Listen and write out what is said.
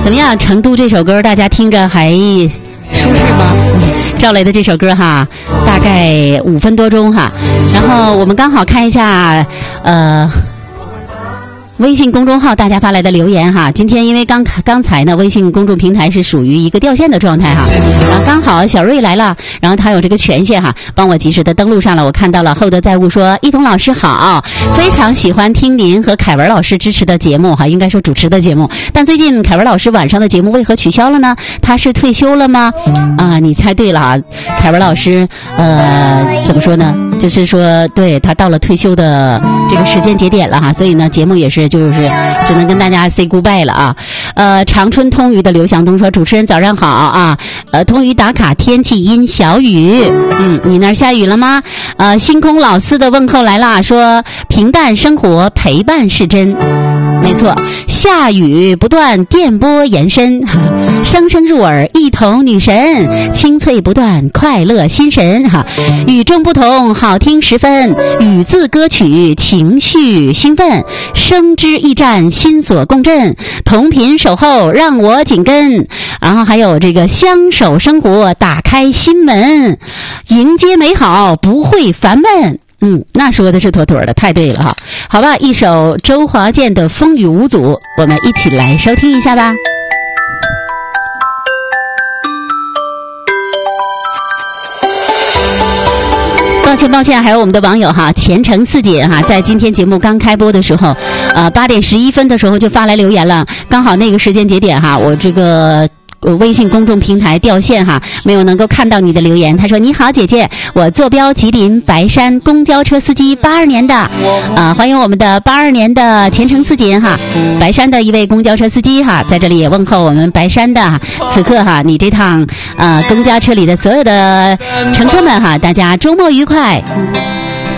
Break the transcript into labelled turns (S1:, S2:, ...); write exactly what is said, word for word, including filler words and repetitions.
S1: 怎么样？成都这首歌大家听着还舒适吗？赵雷的这首歌哈，大概五分多钟哈。然后我们刚好看一下，呃。微信公众号大家发来的留言哈，今天因为刚刚才呢，微信公众平台是属于一个掉线的状态哈，然后刚好小瑞来了，然后他有这个权限哈，帮我及时的登录上了，我看到了厚德载物说，一彤老师好，非常喜欢听您和凯文老师支持的节目哈，应该说主持的节目，但最近凯文老师晚上的节目为何取消了呢？他是退休了吗？啊，你猜对了啊，凯文老师呃怎么说呢？就是说对他到了退休的这个时间节点了哈，所以呢节目也是就是只能跟大家 say goodbye 了啊。呃，长春通榆的刘向东说，主持人早上好啊。呃，通榆打卡天气阴小雨，嗯，你那儿下雨了吗？呃，星空老四的问候来了，说平淡生活陪伴是真。没错，下雨不断，电波延伸，声声入耳，一彤女神，清脆不断，快乐心神哈，与众不同，好听十分，语字歌曲，情绪兴奋，声之驿站，心所共振，同频守候，让我紧跟。然后还有这个相守生活，打开心门，迎接美好，不会烦闷。嗯，那说的是妥妥的，太对了哈。好吧，一首周华健的《风雨无阻》，我们一起来收听一下吧。抱歉抱歉，还有我们的网友哈，前程似锦哈，在今天节目刚开播的时候，呃，八点十一分的时候就发来留言了，刚好那个时间节点哈，我这个。微信公众平台掉线哈，没有能够看到你的留言。他说：“你好，姐姐，我坐标吉林白山，公交车司机，八二年的，啊，欢迎我们的八二年的前程似锦哈，白山的一位公交车司机哈，在这里也问候我们白山的。此刻哈，你这趟呃公交车里的所有的乘客们哈，大家周末愉快。”